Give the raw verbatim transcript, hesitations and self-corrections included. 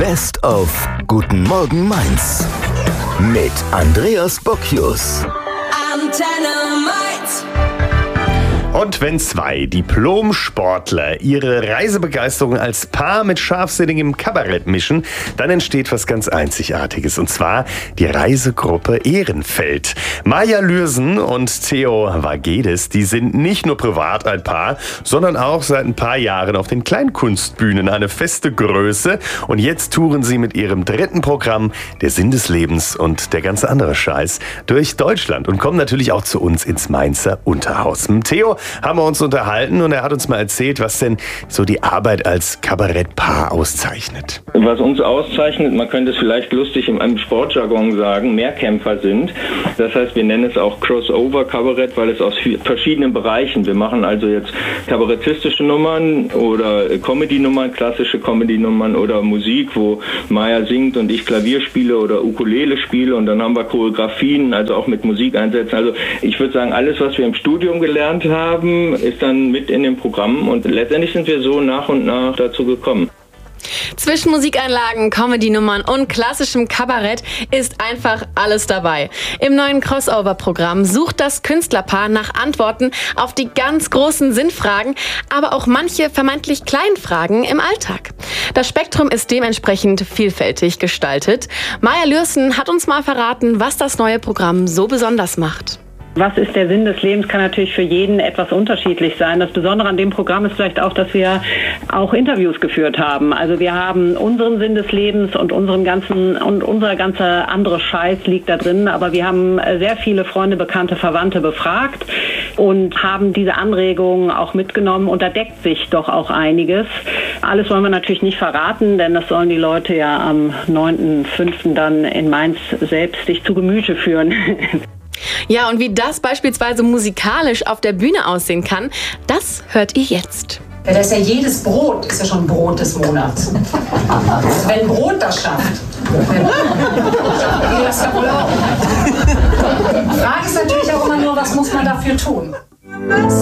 Best of Guten Morgen Mainz mit Andreas Bocchius. Antenne Mainz. Und wenn zwei Diplom-Sportler ihre Reisebegeisterung als Paar mit scharfsinnigem Kabarett mischen, dann entsteht was ganz Einzigartiges. Und zwar die Reisegruppe Ehrenfeld. Maja Lürsen und Theo Vagedes, die sind nicht nur privat ein Paar, sondern auch seit ein paar Jahren auf den Kleinkunstbühnen eine feste Größe. Und jetzt touren sie mit ihrem dritten Programm Der Sinn des Lebens und der ganze andere Scheiß durch Deutschland und kommen natürlich auch zu uns ins Mainzer Unterhaus. Mit Theo haben wir uns unterhalten und er hat uns mal erzählt, was denn so die Arbeit als Kabarettpaar auszeichnet. Was uns auszeichnet, man könnte es vielleicht lustig in einem Sportjargon sagen, Mehrkämpfer sind. Das heißt, wir nennen es auch Crossover-Kabarett, weil es aus verschiedenen Bereichen, wir machen also jetzt kabarettistische Nummern oder Comedy-Nummern, klassische Comedy-Nummern oder Musik, wo Maja singt und ich Klavier spiele oder Ukulele spiele und dann haben wir Choreografien, also auch mit Musik einsetzen. Also ich würde sagen, alles, was wir im Studium gelernt haben, ist dann mit in dem Programm und letztendlich sind wir so nach und nach dazu gekommen. Zwischen Musikeinlagen, Comedy-Nummern und klassischem Kabarett ist einfach alles dabei. Im neuen Crossover-Programm sucht das Künstlerpaar nach Antworten auf die ganz großen Sinnfragen, aber auch manche vermeintlich kleinen Fragen im Alltag. Das Spektrum ist dementsprechend vielfältig gestaltet. Maja Lürsen hat uns mal verraten, was das neue Programm so besonders macht. Was ist der Sinn des Lebens, kann natürlich für jeden etwas unterschiedlich sein. Das Besondere an dem Programm ist vielleicht auch, dass wir auch Interviews geführt haben. Also wir haben unseren Sinn des Lebens und unseren ganzen und unser ganzer andere Scheiß liegt da drin. Aber wir haben sehr viele Freunde, Bekannte, Verwandte befragt und haben diese Anregungen auch mitgenommen. Und da deckt sich doch auch einiges. Alles wollen wir natürlich nicht verraten, denn das sollen die Leute ja am neunten fünften dann in Mainz selbst sich zu Gemüte führen. Ja, und wie das beispielsweise musikalisch auf der Bühne aussehen kann, das hört ihr jetzt. Ja, das ist ja jedes Brot, ist ja schon Brot des Monats. Also wenn Brot das schafft, wenn wir das ja wohl auch. Die Frage ist natürlich auch immer nur, was muss man dafür tun?